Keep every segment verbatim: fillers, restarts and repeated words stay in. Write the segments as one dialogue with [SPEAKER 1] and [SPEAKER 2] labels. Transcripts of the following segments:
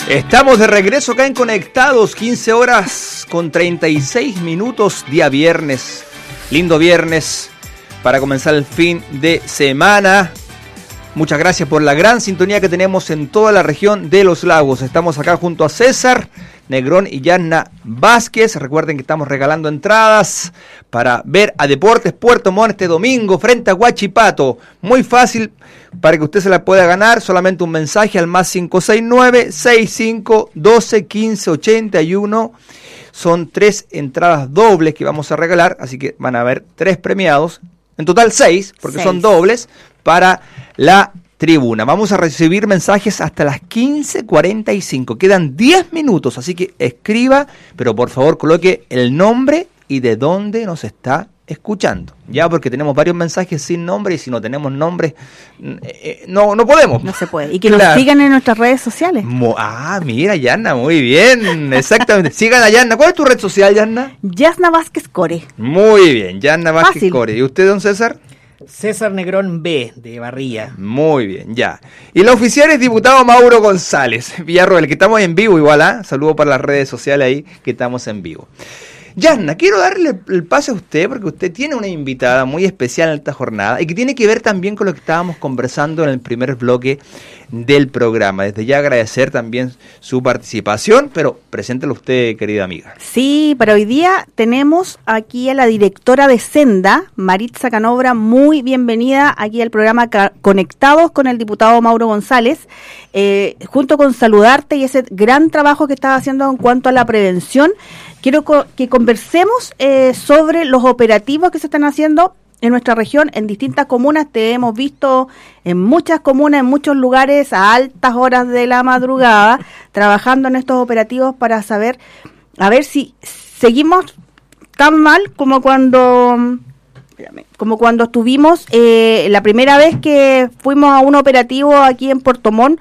[SPEAKER 1] Estamos de regreso acá en Conectados, quince horas con treinta y seis minutos, día viernes. Lindo viernes para comenzar el fin de semana. Muchas gracias por la gran sintonía que tenemos en toda la región de Los Lagos. Estamos acá junto a César Negrón y Yanna Vázquez. Recuerden que estamos regalando entradas para ver a Deportes Puerto Montt este domingo frente a Huachipato. Muy fácil para que usted se la pueda ganar. Solamente un mensaje al más cinco seis nueve, seis cinco uno dos, uno cinco ocho uno. Son tres entradas dobles que vamos a regalar, así que van a haber tres premiados. En total seis, porque seis. Son dobles para la tribuna. Vamos a recibir mensajes hasta las quince cuarenta y cinco. Quedan diez minutos, así que escriba, pero por favor coloque el nombre y de dónde nos está escuchando. Ya, porque tenemos varios mensajes sin nombre y si no tenemos nombre, eh, no, no podemos.
[SPEAKER 2] No se puede. Y que claro. Nos sigan en nuestras redes sociales.
[SPEAKER 1] Mo- ah, mira, Yanna, muy bien. Exactamente. Sigan a Yanna. ¿Cuál es tu red social, Yanna?
[SPEAKER 2] Yanna Vázquez Core.
[SPEAKER 1] Muy bien, Yanna Vázquez
[SPEAKER 2] Fácil.
[SPEAKER 1] Core. ¿Y usted, don César?
[SPEAKER 3] César Negrón B, de Barría.
[SPEAKER 1] Muy bien, ya. Y la oficial es diputado Mauro González Villarroel, que estamos en vivo igual, ¿ah? ¿eh? Saludo para las redes sociales ahí, que estamos en vivo. Yanna, quiero darle el pase a usted porque usted tiene una invitada muy especial en esta jornada y que tiene que ver también con lo que estábamos conversando en el primer bloque del programa. Desde ya agradecer también su participación, pero preséntelo usted, querida amiga.
[SPEAKER 2] Sí, para hoy día tenemos aquí a la directora de Senda, Maritza Canobra. Muy bienvenida aquí al programa Conectados con el diputado Mauro González, eh, junto con saludarte y ese gran trabajo que estás haciendo en cuanto a la prevención. Quiero co- que conversemos eh, sobre los operativos que se están haciendo en nuestra región, en distintas comunas. Te hemos visto en muchas comunas, en muchos lugares, a altas horas de la madrugada, trabajando en estos operativos para saber, a ver si seguimos tan mal como cuando, como cuando estuvimos eh, la primera vez que fuimos a un operativo aquí en Puerto Montt,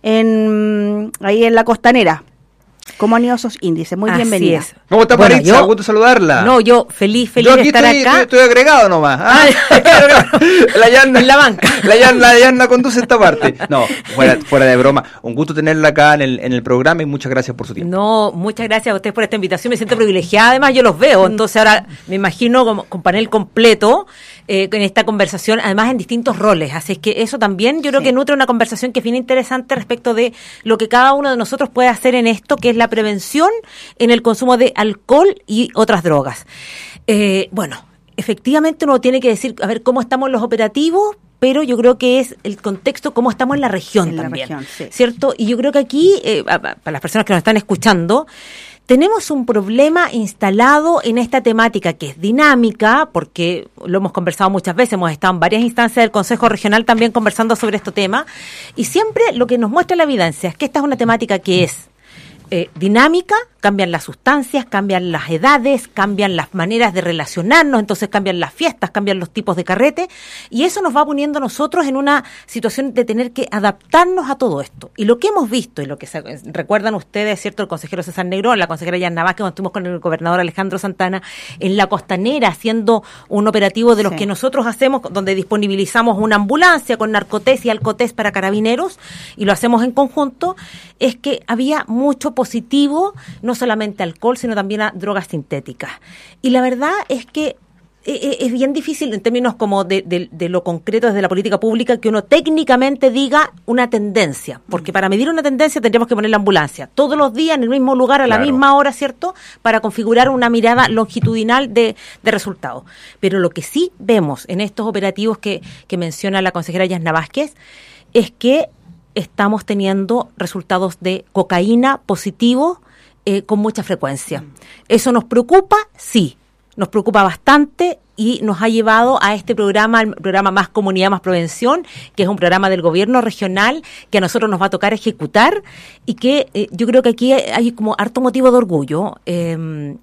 [SPEAKER 2] en, ahí en la Costanera. ¿Cómo han ido esos índices? Muy
[SPEAKER 4] Así
[SPEAKER 2] bienvenida.
[SPEAKER 4] es.
[SPEAKER 1] ¿Cómo está
[SPEAKER 4] Bueno,
[SPEAKER 1] Maritza?
[SPEAKER 4] yo-
[SPEAKER 1] Gusto saludarla.
[SPEAKER 4] No, yo feliz, feliz
[SPEAKER 1] Yo
[SPEAKER 4] de
[SPEAKER 1] aquí
[SPEAKER 4] estar
[SPEAKER 1] estoy,
[SPEAKER 4] acá.
[SPEAKER 1] estoy, estoy agregado nomás. ¿ah?
[SPEAKER 4] Ah, claro, claro.
[SPEAKER 1] La Yanna,
[SPEAKER 4] En la banca.
[SPEAKER 1] La Yanna, la Yanna conduce esta parte. No, fuera, fuera de broma. Un gusto tenerla acá en el, en el programa y muchas gracias por su tiempo.
[SPEAKER 4] No, muchas gracias a ustedes por esta invitación. Me siento privilegiada. Además, yo los veo. Entonces, ahora me imagino como, con panel completo eh, en esta conversación, además en distintos roles. Así es que eso también yo creo
[SPEAKER 2] Sí.
[SPEAKER 4] que nutre una conversación que es bien interesante respecto de lo que cada uno de nosotros puede hacer en esto, que es la prevención en el consumo de alcohol y otras drogas. Eh, bueno, efectivamente uno tiene que decir, a ver, cómo estamos los operativos, pero yo creo que es el contexto, cómo estamos en la región
[SPEAKER 2] En la
[SPEAKER 4] también,
[SPEAKER 2] región, sí.
[SPEAKER 4] ¿cierto? Y yo creo que aquí, eh, a- a- para las personas que nos están escuchando, tenemos un problema instalado en esta temática que es dinámica, porque lo hemos conversado muchas veces, hemos estado en varias instancias del Consejo Regional también conversando sobre este tema, y siempre lo que nos muestra la evidencia es que esta es una temática que es eh, dinámica, cambian las sustancias, cambian las edades, cambian las maneras de relacionarnos, entonces cambian las fiestas, cambian los tipos de carrete, y eso nos va poniendo a nosotros en una situación de tener que adaptarnos a todo esto. Y lo que hemos visto, y lo que se, recuerdan ustedes, ¿cierto?, el consejero César Negrón, la consejera Yanna Vázquez, cuando estuvimos con el gobernador Alejandro Santana en la Costanera, haciendo un operativo de los
[SPEAKER 2] Sí.
[SPEAKER 4] que nosotros hacemos, donde disponibilizamos una ambulancia con narcotés y alcotés para carabineros, y lo hacemos en conjunto, es que había mucho positivo, no solamente alcohol, sino también a drogas sintéticas. Y la verdad es que eh, es bien difícil en términos como de, de, de lo concreto desde la política pública que uno técnicamente diga una tendencia, porque para medir una tendencia tendríamos que poner la ambulancia todos los días en el mismo lugar a la
[SPEAKER 1] Claro.
[SPEAKER 4] misma hora, ¿cierto?, para configurar una mirada longitudinal de, de resultados. Pero lo que sí vemos en estos operativos que, que menciona la consejera Yanna Vázquez es que estamos teniendo resultados de cocaína positivos eh, con mucha frecuencia. ¿Eso nos preocupa? Sí, nos preocupa bastante y nos ha llevado a este programa, el programa Más Comunidad, Más Prevención, que es un programa del gobierno regional que a nosotros nos va a tocar ejecutar y que eh, yo creo que aquí hay como harto motivo de orgullo. Eh,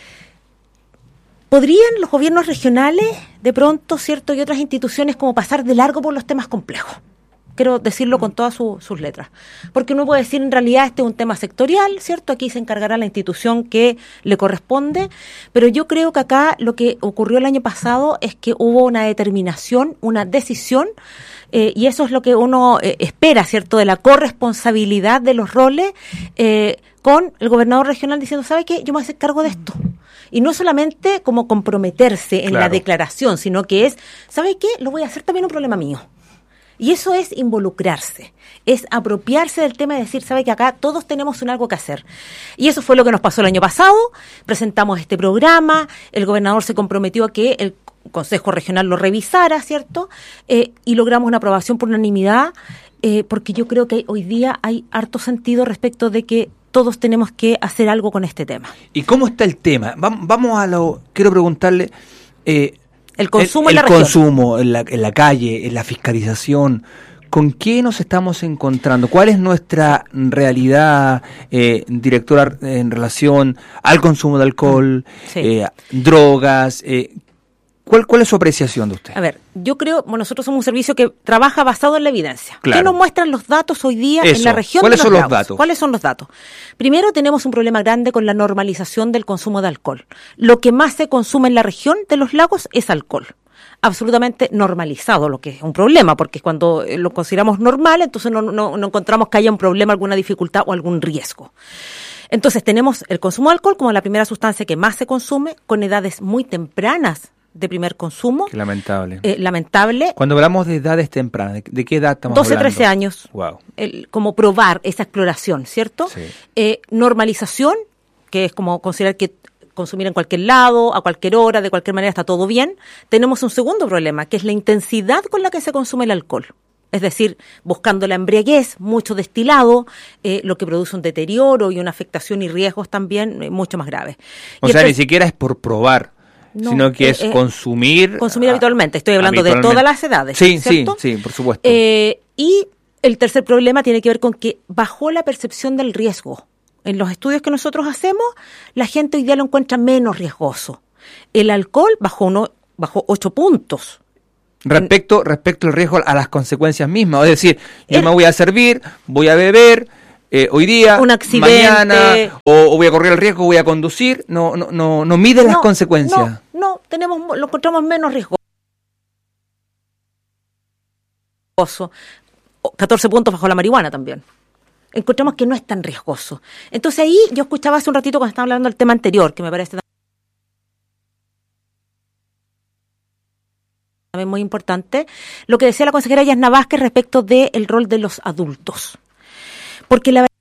[SPEAKER 4] ¿Podrían los gobiernos regionales, de pronto, cierto, y otras instituciones como pasar de largo por los temas complejos? quiero decirlo con todas su, sus letras. Porque uno puede decir, en realidad, este es un tema sectorial, ¿cierto? Aquí se encargará la institución que le corresponde, pero yo creo que acá lo que ocurrió el año pasado es que hubo una determinación, una decisión, eh, y eso es lo que uno eh, espera, ¿cierto? De la corresponsabilidad de los roles, eh, con el gobernador regional diciendo, ¿sabe qué? Yo me voy a hacer cargo de esto. Y no solamente como comprometerse en claro. la declaración, sino que es, ¿sabe qué? Lo voy a hacer también un problema mío. Y eso es involucrarse, es apropiarse del tema y decir, ¿sabe que acá todos tenemos un algo que hacer? Y eso fue lo que nos pasó el año pasado, presentamos este programa, el gobernador se comprometió a que el Consejo Regional lo revisara, ¿cierto? Eh, y logramos una aprobación por unanimidad, eh, porque yo creo que hoy día hay harto sentido respecto de que todos tenemos que hacer algo con este tema.
[SPEAKER 1] ¿Y cómo está el tema? Vamos a lo... Quiero preguntarle... Eh,
[SPEAKER 4] El consumo
[SPEAKER 1] el,
[SPEAKER 4] en la
[SPEAKER 1] el
[SPEAKER 4] región.
[SPEAKER 1] consumo en la, en la calle, en la fiscalización. ¿Con qué nos estamos encontrando? ¿Cuál es nuestra realidad, eh, directora, en relación al consumo de alcohol, sí. eh, drogas? Eh, ¿cuál, ¿Cuál es su apreciación de usted?
[SPEAKER 4] A ver, yo creo, bueno, nosotros somos un servicio que trabaja basado en la evidencia.
[SPEAKER 1] Claro.
[SPEAKER 4] ¿Qué nos muestran los datos hoy día
[SPEAKER 1] Eso.
[SPEAKER 4] en la región?
[SPEAKER 1] ¿Cuáles
[SPEAKER 4] de
[SPEAKER 1] son
[SPEAKER 4] los
[SPEAKER 1] los
[SPEAKER 4] lagos?
[SPEAKER 1] datos?
[SPEAKER 4] ¿Cuáles son los datos? Primero, tenemos un problema grande con la normalización del consumo de alcohol. Lo que más se consume en la región de los lagos es alcohol. Absolutamente normalizado, lo que es un problema, porque cuando lo consideramos normal, entonces no, no, no encontramos que haya un problema, alguna dificultad o algún riesgo. Entonces tenemos el consumo de alcohol como la primera sustancia que más se consume, con edades muy tempranas de primer consumo.
[SPEAKER 1] Qué lamentable.
[SPEAKER 4] Eh, lamentable.
[SPEAKER 1] Cuando hablamos de edades tempranas, ¿de, de qué edad estamos
[SPEAKER 4] doce,
[SPEAKER 1] hablando?
[SPEAKER 4] trece años.
[SPEAKER 1] Wow.
[SPEAKER 4] El, como probar esa exploración, ¿cierto?
[SPEAKER 1] Sí.
[SPEAKER 4] Eh, normalización, que es como considerar que consumir en cualquier lado, a cualquier hora, de cualquier manera, está todo bien. Tenemos un segundo problema, que es la intensidad con la que se consume el alcohol. Es decir, buscando la embriaguez, mucho destilado, eh, lo que produce un deterioro y una afectación y riesgos también eh, mucho más graves.
[SPEAKER 1] O
[SPEAKER 4] y
[SPEAKER 1] sea,
[SPEAKER 4] entonces,
[SPEAKER 1] ni siquiera es por probar, no, sino que eh, es eh, consumir...
[SPEAKER 4] Consumir a, habitualmente. Estoy hablando habitualmente. de todas las edades,
[SPEAKER 1] Sí,
[SPEAKER 4] ¿cierto?
[SPEAKER 1] sí, sí, por supuesto.
[SPEAKER 4] Eh, y el tercer problema tiene que ver con que bajó la percepción del riesgo. En los estudios que nosotros hacemos, la gente hoy día lo encuentra menos riesgoso. El alcohol bajó, uno, bajó ocho puntos.
[SPEAKER 1] Respecto, respecto al riesgo a las consecuencias mismas. Es decir, yo
[SPEAKER 4] el,
[SPEAKER 1] me voy a servir, voy a beber, eh, hoy día,
[SPEAKER 4] un accidente,
[SPEAKER 1] mañana, o, o voy a correr el riesgo, voy a conducir. No, no, no, no mide
[SPEAKER 4] no,
[SPEAKER 1] las consecuencias.
[SPEAKER 4] No, no, tenemos, lo encontramos menos riesgoso. catorce puntos bajo la marihuana también. Encontramos que no es tan riesgoso. Entonces ahí yo escuchaba hace un ratito cuando estaba hablando del tema anterior, que me parece también muy importante, lo que decía la consejera Yasna Vázquez respecto del rol de los adultos. Porque la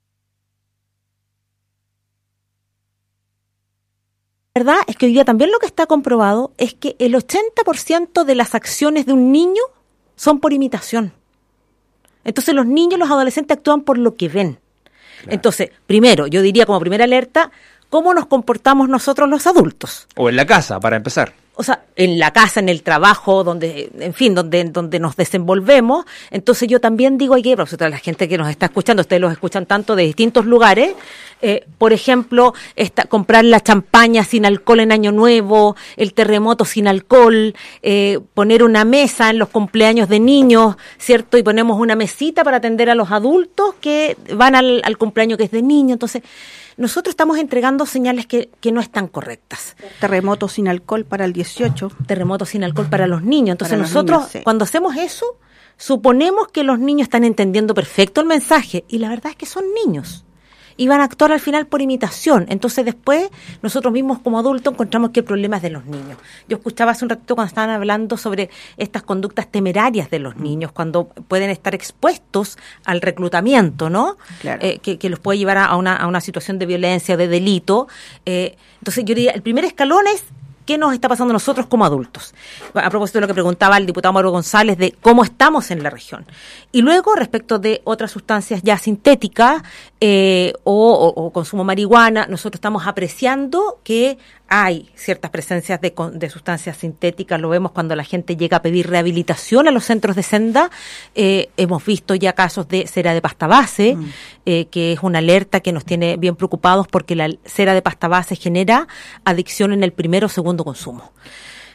[SPEAKER 4] verdad es que hoy día también lo que está comprobado es que el ochenta por ciento de las acciones de un niño son por imitación. Entonces los niños, los adolescentes actúan por lo que ven. Claro. Entonces, primero, yo diría como primera alerta, ¿cómo nos comportamos nosotros los adultos?
[SPEAKER 1] O en la casa, para empezar.
[SPEAKER 4] O sea, en la casa, en el trabajo, donde, en fin, donde, donde nos desenvolvemos. Entonces yo también digo, hay que, para la gente que nos está escuchando, ustedes los escuchan tanto de distintos lugares, eh, por ejemplo, esta, comprar la champaña sin alcohol en Año Nuevo, el terremoto sin alcohol, eh, poner una mesa en los cumpleaños de niños, ¿cierto? Y ponemos una mesita para atender a los adultos que van al, al cumpleaños que es de niño. Entonces, nosotros estamos entregando señales que, que no están correctas.
[SPEAKER 2] Terremoto sin alcohol para el dieciocho.
[SPEAKER 4] Terremoto sin alcohol para los niños. Entonces
[SPEAKER 2] para
[SPEAKER 4] nosotros,
[SPEAKER 2] niños, sí.
[SPEAKER 4] Cuando hacemos eso, suponemos que los niños están entendiendo perfecto el mensaje. Y la verdad es que son niños. Y van a actuar al final por imitación. Entonces después, nosotros mismos como adultos encontramos que el problema es de los niños. Yo escuchaba hace un ratito cuando estaban hablando sobre estas conductas temerarias de los niños, cuando pueden estar expuestos al reclutamiento, ¿no?
[SPEAKER 2] Claro.
[SPEAKER 4] Eh, que, que los puede llevar a una, a una situación de violencia, de delito. Eh, entonces yo diría, el primer escalón es ¿qué nos está pasando a nosotros como adultos? A propósito de lo que preguntaba el diputado Mauro González de cómo estamos en la región. Y luego, respecto de otras sustancias ya sintéticas eh, o, o, o consumo marihuana, nosotros estamos apreciando que hay ciertas presencias de, de sustancias sintéticas, lo vemos cuando la gente llega a pedir rehabilitación a los centros de senda, eh, hemos visto ya casos de cera de pasta base, mm. eh, que es una alerta que nos tiene bien preocupados porque la cera de pasta base genera adicción en el primero o segundo consumo.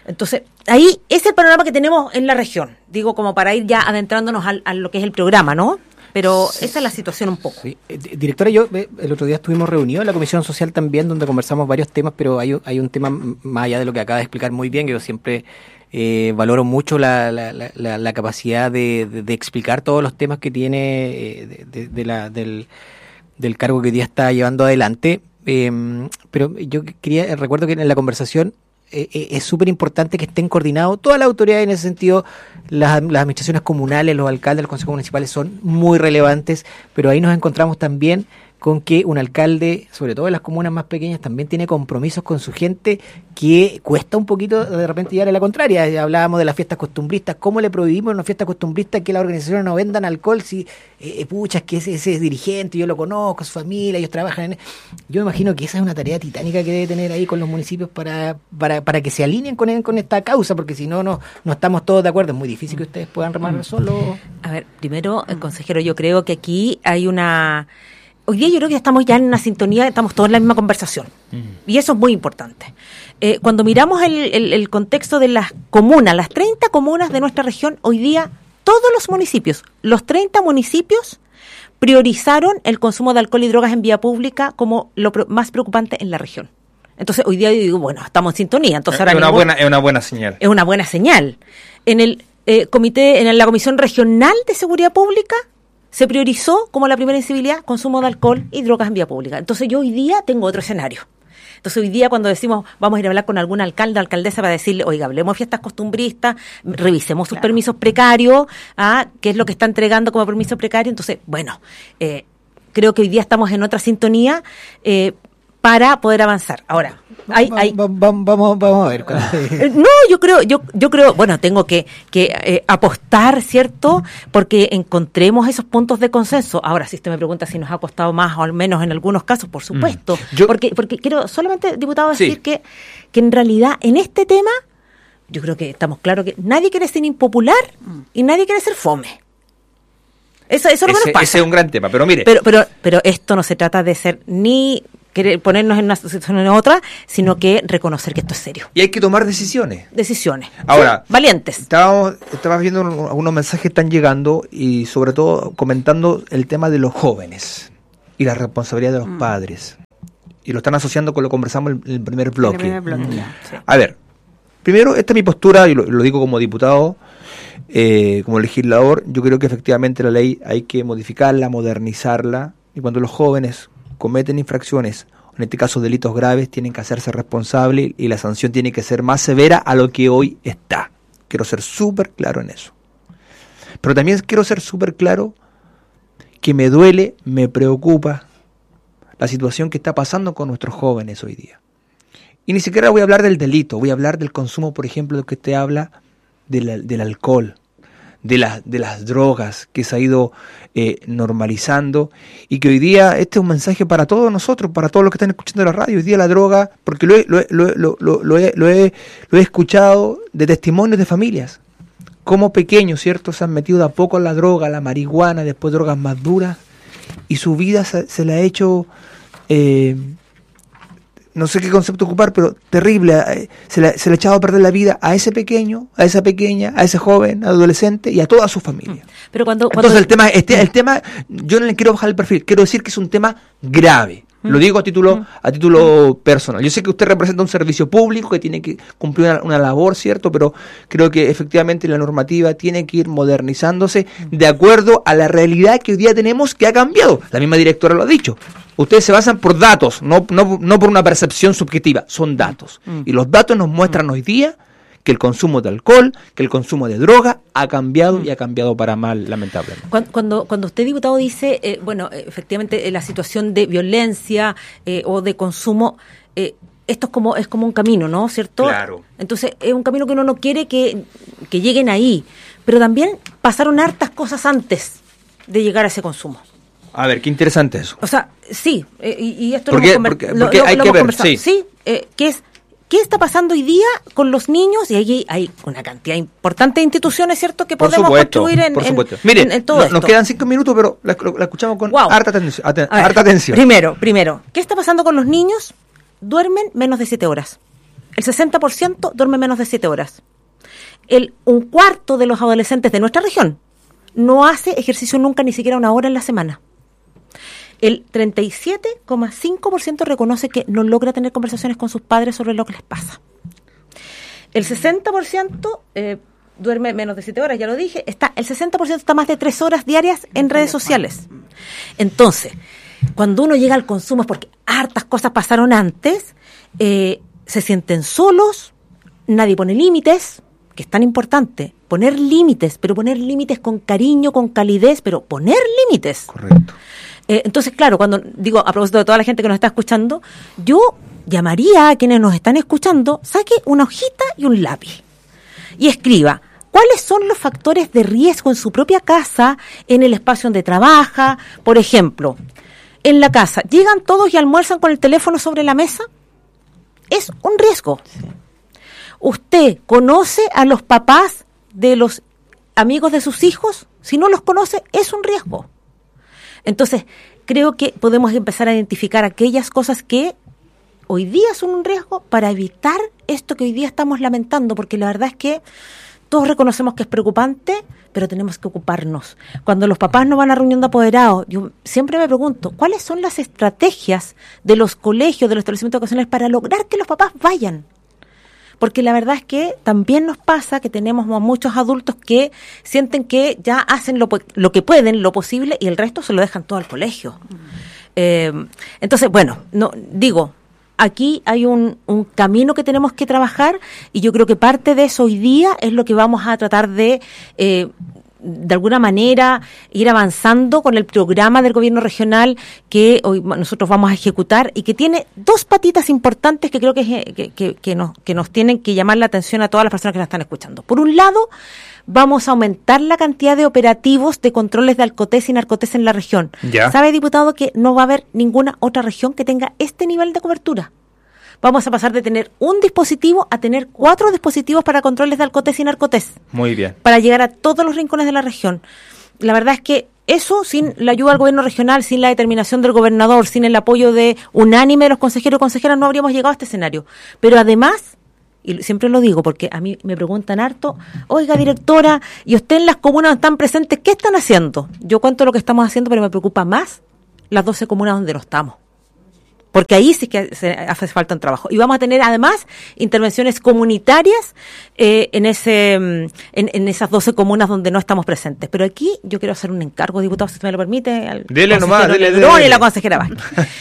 [SPEAKER 4] Entonces, ahí es el panorama que tenemos en la región, digo, como para ir ya adentrándonos al, a lo que es el programa, ¿no? Pero sí. Esa es la situación un poco.
[SPEAKER 3] Sí. Eh, directora, yo eh, el otro día estuvimos reunidos en la Comisión Social también, donde conversamos varios temas, pero hay, hay un tema más allá de lo que acaba de explicar muy bien, que yo siempre eh, valoro mucho la, la, la, la capacidad de, de, de explicar todos los temas que tiene eh, de, de, de la, del, del cargo que hoy día está llevando adelante. Eh, pero yo quería, recuerdo que en la conversación eh, eh, es súper importante que estén coordinados todas las autoridades en ese sentido. Las, las administraciones comunales, los alcaldes, los consejos municipales son muy relevantes, pero ahí nos encontramos también con que un alcalde, sobre todo en las comunas más pequeñas, también tiene compromisos con su gente que cuesta un poquito de repente llevar a la contraria. Ya hablábamos de las fiestas costumbristas, ¿cómo le prohibimos en una fiesta costumbrista que las organizaciones no vendan alcohol si, eh, pucha, es que ese, ese dirigente, yo lo conozco, su familia, ellos trabajan en... Yo me imagino que esa es una tarea titánica que debe tener ahí con los municipios para para, para que se alineen con, con esta causa, porque si no, no no estamos todos de acuerdo. Es muy difícil que ustedes puedan remar solo.
[SPEAKER 4] A ver, primero, consejero, yo creo que aquí hay una... Hoy día yo creo que estamos ya en una sintonía, estamos todos en la misma conversación. Mm. Y eso es muy importante. Eh, cuando miramos el, el, el contexto de las comunas, las treinta comunas de nuestra región, hoy día todos los municipios, los treinta municipios, priorizaron el consumo de alcohol y drogas en vía pública como lo pro- más preocupante en la región. Entonces hoy día yo digo, bueno, estamos en sintonía. Entonces, ahora
[SPEAKER 1] es, una
[SPEAKER 4] mismo,
[SPEAKER 1] buena, es una buena señal.
[SPEAKER 4] Es una buena señal. En el eh, comité, en la Comisión Regional de Seguridad Pública, se priorizó como la primera incivilidad consumo de alcohol y drogas en vía pública. Entonces yo hoy día tengo otro escenario. Entonces hoy día cuando decimos vamos a ir a hablar con algún alcalde o alcaldesa para decirle, oiga, hablemos de fiestas costumbristas, revisemos sus claro. permisos precarios, ¿ah? ¿Qué es lo que está entregando como permiso precario? Entonces, bueno, eh, creo que hoy día estamos en otra sintonía eh, para poder avanzar. Ahora, hay, hay...
[SPEAKER 3] Vamos, vamos, vamos a ver.
[SPEAKER 4] No, yo creo, yo, yo creo, bueno, tengo que, que eh, apostar, ¿cierto? Porque encontremos esos puntos de consenso. Ahora, si usted me pregunta si nos ha costado más o al menos en algunos casos, por supuesto. Mm. Yo... Porque, porque quiero solamente, diputado, decir sí. que, que en realidad en este tema, yo creo que estamos claros que nadie quiere ser impopular mm. y nadie quiere ser fome. Eso, eso es lo que nos pasa.
[SPEAKER 1] Ese es un gran tema, pero mire.
[SPEAKER 4] Pero, pero, pero esto no se trata de ser ni querer ponernos en una situación o en otra, sino que reconocer que esto es serio.
[SPEAKER 1] Y hay que tomar decisiones.
[SPEAKER 4] Decisiones.
[SPEAKER 1] Ahora,
[SPEAKER 4] sí, valientes.
[SPEAKER 1] Estábamos, estabas viendo algunos mensajes que están llegando y sobre todo comentando el tema de los jóvenes y la responsabilidad de los mm. padres. Y lo están asociando con lo que conversamos en el primer bloque.
[SPEAKER 2] El primer bloque, mm. sí.
[SPEAKER 1] A ver, primero, esta es mi postura, y lo, lo digo como diputado, eh, como legislador. Yo creo que efectivamente la ley hay que modificarla, modernizarla, y cuando los jóvenes cometen infracciones, en este caso delitos graves, tienen que hacerse responsables y la sanción tiene que ser más severa a lo que hoy está. Quiero ser súper claro en eso. Pero también quiero ser súper claro que me duele, me preocupa la situación que está pasando con nuestros jóvenes hoy día. Y ni siquiera voy a hablar del delito, voy a hablar del consumo, por ejemplo, de que usted habla del, del alcohol, de, la, de las drogas que se ha ido eh, normalizando, y que hoy día este es un mensaje para todos nosotros, para todos los que están escuchando la radio. Hoy día la droga, porque lo he, lo, lo, lo, lo, lo, he, lo, he, lo he escuchado de testimonios de familias, como pequeños, ¿cierto?, se han metido de a poco a la droga, a la marihuana, después drogas más duras, y su vida se, se le ha hecho... Eh, no sé qué concepto ocupar, pero terrible, se le, se le ha echado a perder la vida a ese pequeño, a esa pequeña, a ese joven, adolescente y a toda su familia.
[SPEAKER 4] Pero cuando, cuando...
[SPEAKER 1] Entonces el tema, este, el tema, yo no le quiero bajar el perfil, quiero decir que es un tema grave. Lo digo a título a título personal. Yo sé que usted representa un servicio público que tiene que cumplir una, una labor, ¿cierto? Pero creo que efectivamente la normativa tiene que ir modernizándose de acuerdo a la realidad que hoy día tenemos, que ha cambiado. La misma directora lo ha dicho. Ustedes se basan por datos, no, no, no por una percepción subjetiva, son datos. Y los datos nos muestran hoy día que el consumo de alcohol, que el consumo de droga ha cambiado y ha cambiado para mal, lamentablemente.
[SPEAKER 4] Cuando, cuando, cuando usted, diputado, dice, eh, bueno, efectivamente, eh, la situación de violencia eh, o de consumo, eh, esto es como es como un camino, ¿no? ¿Cierto?
[SPEAKER 1] Claro.
[SPEAKER 4] Entonces, es un camino que uno no quiere que, que lleguen ahí, pero también pasaron hartas cosas antes de llegar a ese consumo.
[SPEAKER 1] A ver, qué interesante eso.
[SPEAKER 4] O sea, sí, eh, y, y esto
[SPEAKER 1] porque,
[SPEAKER 4] lo hemos
[SPEAKER 1] porque,
[SPEAKER 4] conver-
[SPEAKER 1] porque
[SPEAKER 4] lo,
[SPEAKER 1] hay
[SPEAKER 4] lo
[SPEAKER 1] que
[SPEAKER 4] hemos
[SPEAKER 1] ver,
[SPEAKER 4] conversado.
[SPEAKER 1] sí.
[SPEAKER 4] Sí, eh, que es... ¿Qué está pasando hoy día con los niños? Y ahí hay una cantidad importante de instituciones, ¿cierto?, que
[SPEAKER 1] por
[SPEAKER 4] podemos
[SPEAKER 1] supuesto,
[SPEAKER 4] construir en,
[SPEAKER 1] por supuesto.
[SPEAKER 4] en,
[SPEAKER 1] Mire,
[SPEAKER 4] en, en todo
[SPEAKER 1] no,
[SPEAKER 4] esto.
[SPEAKER 1] Nos quedan cinco minutos, pero la, la escuchamos con
[SPEAKER 4] wow.
[SPEAKER 1] harta, atención, aten,
[SPEAKER 4] ver,
[SPEAKER 1] harta atención.
[SPEAKER 4] Primero, primero, ¿qué está pasando con los niños? Duermen menos de siete horas. el sesenta por ciento duerme menos de siete horas. El, un cuarto de los adolescentes de nuestra región no hace ejercicio nunca, ni siquiera una hora en la semana. El treinta y siete coma cinco por ciento reconoce que no logra tener conversaciones con sus padres sobre lo que les pasa. El sesenta por ciento eh, duerme menos de siete horas, ya lo dije. Está, el sesenta por ciento está más de tres horas diarias en redes sociales. Entonces, cuando uno llega al consumo es porque hartas cosas pasaron antes, eh, se sienten solos, nadie pone límites, que es tan importante. Poner límites, pero poner límites con cariño, con calidez, pero poner límites.
[SPEAKER 1] Correcto.
[SPEAKER 4] Eh, entonces, claro, cuando digo, a propósito de toda la gente que nos está escuchando, yo llamaría a quienes nos están escuchando, saque una hojita y un lápiz y escriba cuáles son los factores de riesgo en su propia casa, en el espacio donde trabaja. Por ejemplo, en la casa, ¿llegan todos y almuerzan con el teléfono sobre la mesa? Es un riesgo. Sí. ¿Usted conoce a los papás de los amigos de sus hijos? Si no los conoce, es un riesgo. Entonces, creo que podemos empezar a identificar aquellas cosas que hoy día son un riesgo para evitar esto que hoy día estamos lamentando, porque la verdad es que todos reconocemos que es preocupante, pero tenemos que ocuparnos. Cuando los papás no van a reunión de apoderados, yo siempre me pregunto, ¿cuáles son las estrategias de los colegios, de los establecimientos educacionales para lograr que los papás vayan? Porque la verdad es que también nos pasa que tenemos muchos adultos que sienten que ya hacen lo, lo que pueden, lo posible, y el resto se lo dejan todo al colegio. Mm. Eh, entonces, bueno, no digo, aquí hay un, un camino que tenemos que trabajar, y yo creo que parte de eso hoy día es lo que vamos a tratar de... Eh, de alguna manera ir avanzando con el programa del gobierno regional que hoy nosotros vamos a ejecutar y que tiene dos patitas importantes que creo que, que, que, que, nos, que nos tienen que llamar la atención a todas las personas que nos están escuchando. Por un lado, vamos a aumentar la cantidad de operativos de controles de alcotés y narcotés en la región. ¿Ya? ¿Sabe, diputado, que no va a haber ninguna otra región que tenga este nivel de cobertura? Vamos a pasar de tener un dispositivo a tener cuatro dispositivos para controles de alcotés y narcotés.
[SPEAKER 1] Muy bien.
[SPEAKER 4] Para llegar a todos los rincones de la región. La verdad es que eso, sin la ayuda del gobierno regional, sin la determinación del gobernador, sin el apoyo de unánime de los consejeros y consejeras, no habríamos llegado a este escenario. Pero además, y siempre lo digo porque a mí me preguntan harto, oiga, directora, ¿y usted en las comunas están presentes? ¿Qué están haciendo? Yo cuento lo que estamos haciendo, pero me preocupa más las doce comunas donde no estamos. Porque ahí sí que se hace falta un trabajo. Y vamos a tener además intervenciones comunitarias eh, en ese en, en esas doce comunas donde no estamos presentes. Pero aquí yo quiero hacer un encargo, diputado, si me lo permite. Al
[SPEAKER 1] dele nomás, dele, dele,
[SPEAKER 4] dele. Y la consejera Vázquez.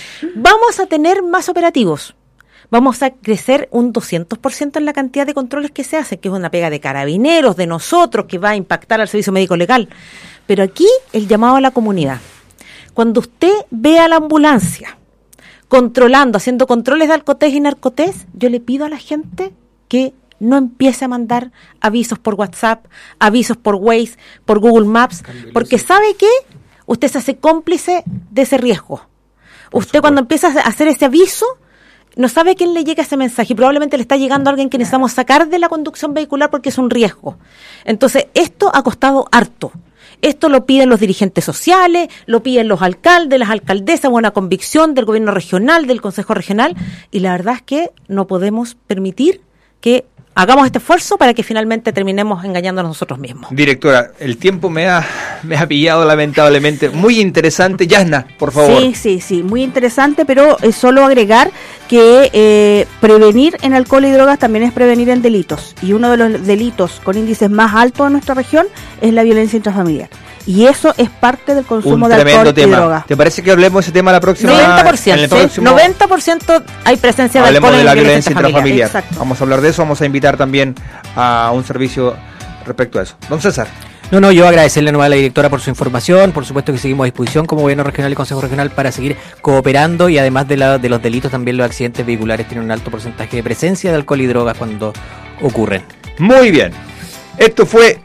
[SPEAKER 4] Vamos a tener más operativos. Vamos a crecer un doscientos por ciento en la cantidad de controles que se hacen, que es una pega de carabineros, de nosotros, que va a impactar al servicio médico legal. Pero aquí el llamado a la comunidad. Cuando usted vea la ambulancia controlando, haciendo controles de alcotés y narcotés, yo le pido a la gente que no empiece a mandar avisos por WhatsApp, avisos por Waze, por Google Maps, porque ¿sabe qué? Usted se hace cómplice de ese riesgo. Usted cuando empieza a hacer ese aviso, no sabe a quién le llega ese mensaje y probablemente le está llegando a alguien que necesitamos sacar de la conducción vehicular porque es un riesgo. Entonces, esto ha costado harto. Esto lo piden los dirigentes sociales, lo piden los alcaldes, las alcaldesas, buena convicción del gobierno regional, del consejo regional, y la verdad es que no podemos permitir que hagamos este esfuerzo para que finalmente terminemos engañándonos nosotros mismos.
[SPEAKER 1] Directora, el tiempo me ha, me ha pillado lamentablemente. Muy interesante. Yasna, por favor.
[SPEAKER 2] Sí, sí, sí, muy interesante, pero es solo agregar que eh, prevenir en alcohol y drogas también es prevenir en delitos. Y uno de los delitos con índices más altos en nuestra región es la violencia intrafamiliar. Y eso es parte del consumo
[SPEAKER 1] Un
[SPEAKER 2] de alcohol
[SPEAKER 1] tema.
[SPEAKER 2] y drogas.
[SPEAKER 1] ¿Te parece que hablemos de ese tema la próxima?
[SPEAKER 4] noventa por ciento,
[SPEAKER 1] en el
[SPEAKER 4] ¿sí?
[SPEAKER 1] próximo...
[SPEAKER 4] noventa por ciento hay presencia de
[SPEAKER 1] Hablemos
[SPEAKER 4] alcohol
[SPEAKER 1] de la
[SPEAKER 4] en
[SPEAKER 1] violencia intrafamiliar.
[SPEAKER 2] Exacto.
[SPEAKER 1] Vamos a hablar de eso, vamos a invitar también a un servicio respecto a eso. Don César.
[SPEAKER 3] No, no, yo agradecerle nuevamente a la directora por su información, por supuesto que seguimos a disposición como Gobierno Regional y Consejo Regional para seguir cooperando y además de, la, de los delitos también los accidentes vehiculares tienen un alto porcentaje de presencia de alcohol y drogas cuando ocurren.
[SPEAKER 1] Muy bien, esto fue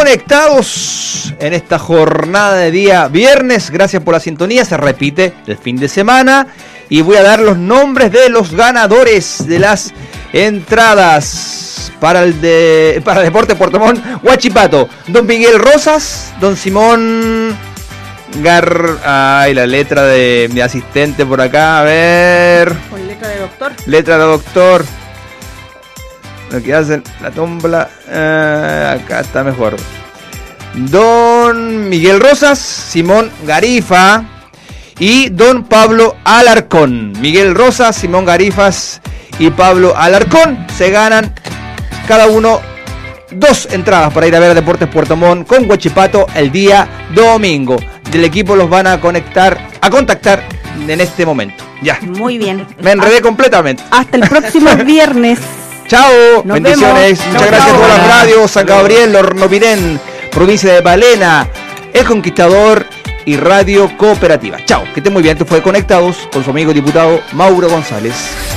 [SPEAKER 1] Conectados en esta jornada de día viernes. Gracias por la sintonía, se repite el fin de semana y voy a dar los nombres de los ganadores de las entradas para el de para Deporte Puerto Montt Huachipato. Don Miguel Rosas, don Simón Gar... Ay, la letra de mi asistente por acá, a ver...
[SPEAKER 2] Con letra de doctor.
[SPEAKER 1] Letra de doctor. lo que hacen la tómbola. Eh, acá está mejor. Don Miguel Rosas, Simón Garifa y don Pablo Alarcón. Miguel Rosas, Simón Garifas y Pablo Alarcón se ganan cada uno dos entradas para ir a ver a Deportes Puerto Montt con Huachipato el día domingo. Del equipo los van a conectar, a contactar en este momento. Ya.
[SPEAKER 2] Muy bien.
[SPEAKER 1] Me enredé hasta, completamente.
[SPEAKER 2] Hasta el próximo viernes.
[SPEAKER 1] Chao. Nos bendiciones.
[SPEAKER 2] Vemos.
[SPEAKER 1] Muchas
[SPEAKER 2] chau,
[SPEAKER 1] gracias
[SPEAKER 2] chau.
[SPEAKER 1] a todas las radios. San Gabriel, Hornopirén, provincia de Palena, El Conquistador y Radio Cooperativa. Chao. Que estén muy bien. Esto fue Conectados con su amigo diputado Mauro González.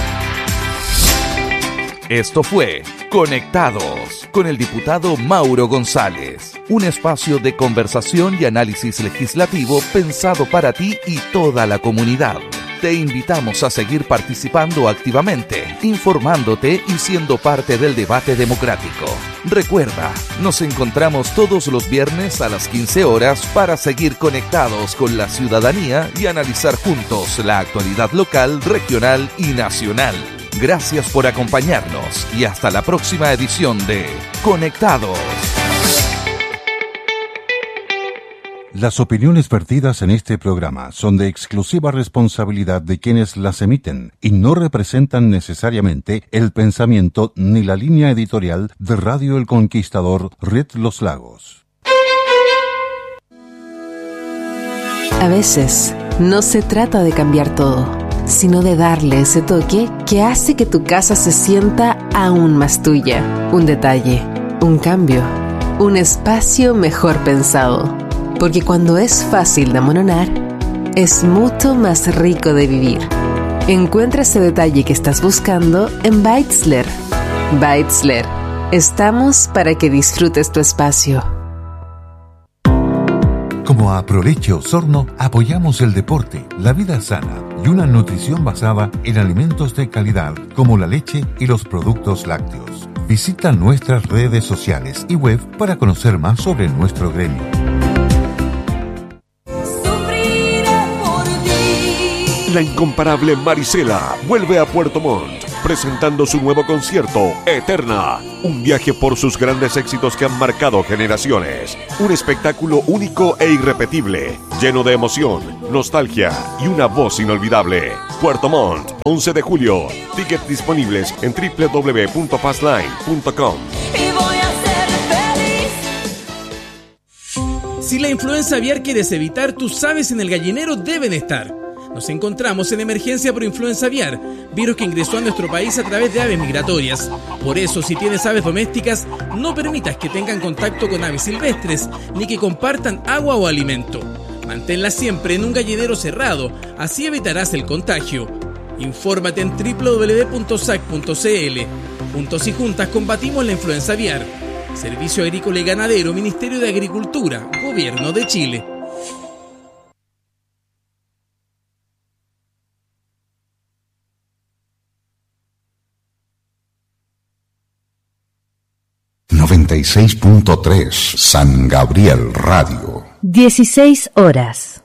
[SPEAKER 5] Esto fue Conectados con el diputado Mauro González, un espacio de conversación y análisis legislativo pensado para ti y toda la comunidad. Te invitamos a seguir participando activamente, informándote y siendo parte del debate democrático. Recuerda, nos encontramos todos los viernes a las quince horas para seguir conectados con la ciudadanía y analizar juntos la actualidad local, regional y nacional. Gracias por acompañarnos y hasta la próxima edición de Conectados.
[SPEAKER 6] Las opiniones vertidas en este programa son de exclusiva responsabilidad de quienes las emiten y no representan necesariamente el pensamiento ni la línea editorial de Radio El Conquistador, Red Los Lagos.
[SPEAKER 7] A veces, no se trata de cambiar todo, sino de darle ese toque que hace que tu casa se sienta aún más tuya. Un detalle, un cambio, un espacio mejor pensado. Porque cuando es fácil de amononar, es mucho más rico de vivir. Encuentra ese detalle que estás buscando en Beitzler. Beitzler. Estamos para que disfrutes tu espacio.
[SPEAKER 6] Como Aproleche Osorno, apoyamos el deporte, la vida sana y una nutrición basada en alimentos de calidad como la leche y los productos lácteos. Visita nuestras redes sociales y web para conocer más sobre nuestro gremio.
[SPEAKER 8] La incomparable Marisela vuelve a Puerto Montt, presentando su nuevo concierto, Eterna. Un viaje por sus grandes éxitos que han marcado generaciones. Un espectáculo único e irrepetible, lleno de emoción, nostalgia y una voz inolvidable. Puerto Montt, once de julio. Tickets disponibles en doble u doble u doble u punto fastline punto com.
[SPEAKER 9] Si la influenza aviar quieres evitar, tus aves en el gallinero deben estar. Nos encontramos en emergencia por influenza aviar, virus que ingresó a nuestro país a través de aves migratorias. Por eso, si tienes aves domésticas, no permitas que tengan contacto con aves silvestres, ni que compartan agua o alimento. Manténlas siempre en un gallinero cerrado, así evitarás el contagio. Infórmate en doble u doble u doble u punto sac punto c l. Juntos y juntas combatimos la influenza aviar. Servicio Agrícola y Ganadero, Ministerio de Agricultura, Gobierno de Chile.
[SPEAKER 10] noventa y seis punto tres San Gabriel Radio.
[SPEAKER 11] dieciséis horas.